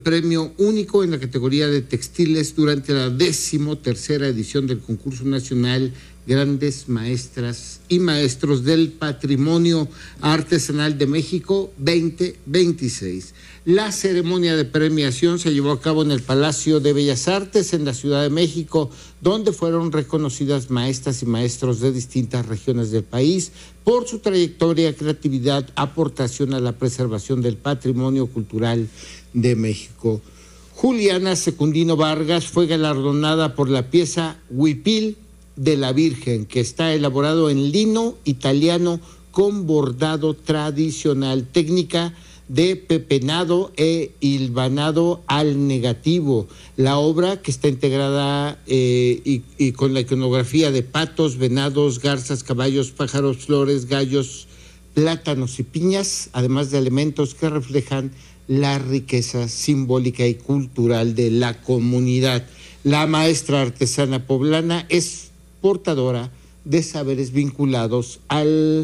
Premio único en la categoría de textiles durante la 13ª edición del concurso nacional Grandes Maestras y Maestros del Patrimonio Artesanal de México 2026. La ceremonia de premiación se llevó a cabo en el Palacio de Bellas Artes en la Ciudad de México, donde fueron reconocidas maestras y maestros de distintas regiones del país por su trayectoria, creatividad, aportación a la preservación del patrimonio cultural de México. Juliana Secundino Vargas fue galardonada por la pieza Huipil de la Virgen, que está elaborado en lino italiano con bordado tradicional, técnica de pepenado e hilvanado al negativo. La obra, que está integrada y con la iconografía de patos, venados, garzas, caballos, pájaros, flores, gallos, plátanos y piñas, además de elementos que reflejan la riqueza simbólica y cultural de la comunidad. La maestra artesana poblana es portadora de saberes vinculados al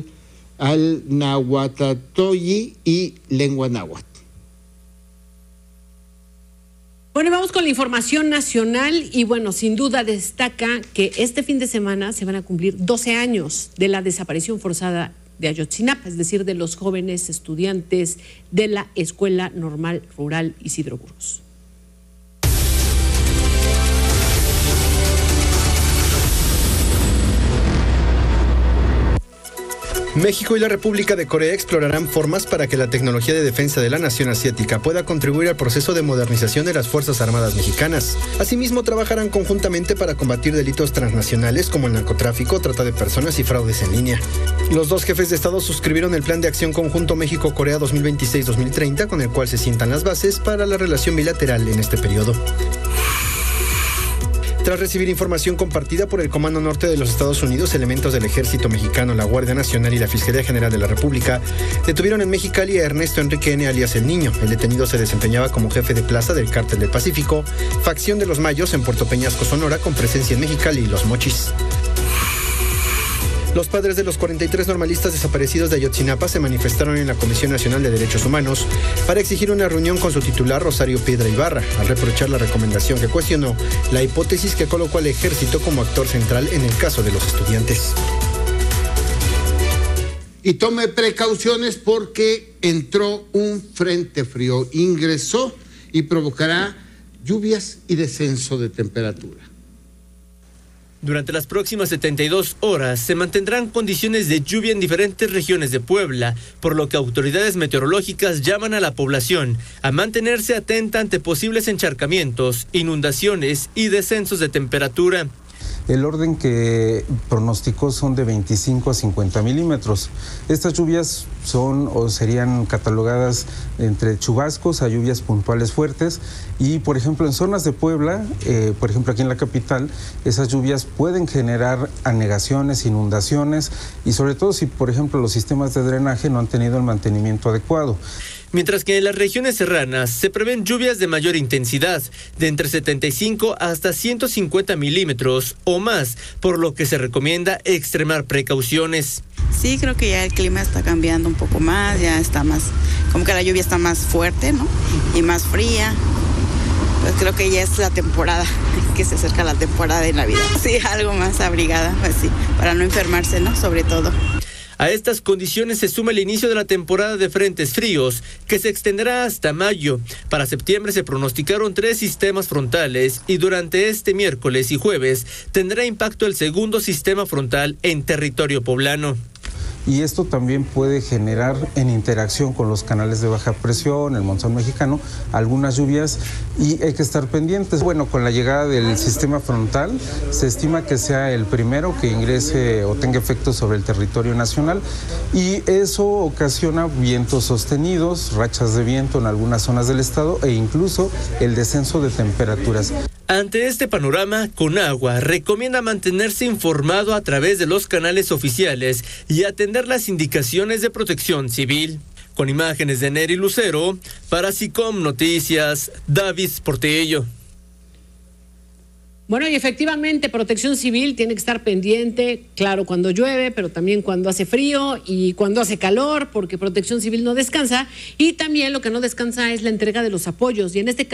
nahuatl y lengua náhuatl. Bueno, vamos con la información nacional y bueno, sin duda destaca que este fin de semana se van a cumplir 12 años de la desaparición forzada de Ayotzinapa, es decir, de los jóvenes estudiantes de la Escuela Normal Rural Isidro Burgos. México y la República de Corea explorarán formas para que la tecnología de defensa de la nación asiática pueda contribuir al proceso de modernización de las Fuerzas Armadas mexicanas. Asimismo, trabajarán conjuntamente para combatir delitos transnacionales como el narcotráfico, trata de personas y fraudes en línea. Los dos jefes de Estado suscribieron el Plan de Acción Conjunto México-Corea 2026-2030, con el cual se sientan las bases para la relación bilateral en este periodo. Tras recibir información compartida por el Comando Norte de los Estados Unidos, elementos del Ejército Mexicano, la Guardia Nacional y la Fiscalía General de la República detuvieron en Mexicali a Ernesto Enrique N. alias El Niño. El detenido se desempeñaba como jefe de plaza del Cártel del Pacífico, facción de los Mayos en Puerto Peñasco, Sonora, con presencia en Mexicali y Los Mochis. Los padres de los 43 normalistas desaparecidos de Ayotzinapa se manifestaron en la Comisión Nacional de Derechos Humanos para exigir una reunión con su titular, Rosario Piedra Ibarra, al reprochar la recomendación que cuestionó la hipótesis que colocó al ejército como actor central en el caso de los estudiantes. Y tome precauciones porque entró un frente frío, ingresó y provocará lluvias y descenso de temperatura. Durante las próximas 72 horas se mantendrán condiciones de lluvia en diferentes regiones de Puebla, por lo que autoridades meteorológicas llaman a la población a mantenerse atenta ante posibles encharcamientos, inundaciones y descensos de temperatura. El orden que pronosticó son de 25 a 50 milímetros. Estas lluvias son o serían catalogadas entre chubascos a lluvias puntuales fuertes y, por ejemplo, en zonas de Puebla, por ejemplo aquí en la capital, esas lluvias pueden generar anegaciones, inundaciones y sobre todo si, por ejemplo, los sistemas de drenaje no han tenido el mantenimiento adecuado. Mientras que en las regiones serranas se prevén lluvias de mayor intensidad, de entre 75 hasta 150 milímetros o más, por lo que se recomienda extremar precauciones. Sí, creo que ya el clima está cambiando un poco más, ya está más, como que la lluvia está más fuerte, ¿no? Y más fría. Pues creo que ya es la temporada, que se acerca la temporada de Navidad. Sí, algo más abrigada, pues sí, para no enfermarse, ¿no? Sobre todo. A estas condiciones se suma el inicio de la temporada de frentes fríos, que se extenderá hasta mayo. Para septiembre se pronosticaron 3 sistemas frontales y durante este miércoles y jueves tendrá impacto el segundo sistema frontal en territorio poblano. Y esto también puede generar en interacción con los canales de baja presión, el monzón mexicano, algunas lluvias y hay que estar pendientes. Bueno, con la llegada del sistema frontal se estima que sea el primero que ingrese o tenga efectos sobre el territorio nacional y eso ocasiona vientos sostenidos, rachas de viento en algunas zonas del estado e incluso el descenso de temperaturas. Ante este panorama, Conagua recomienda mantenerse informado a través de los canales oficiales y atender las indicaciones de Protección Civil. Con imágenes de Neri Lucero, para SICOM Noticias, David Portillo. Bueno, y efectivamente Protección Civil tiene que estar pendiente, claro, cuando llueve, pero también cuando hace frío y cuando hace calor, porque Protección Civil no descansa, y también lo que no descansa es la entrega de los apoyos, y en este caso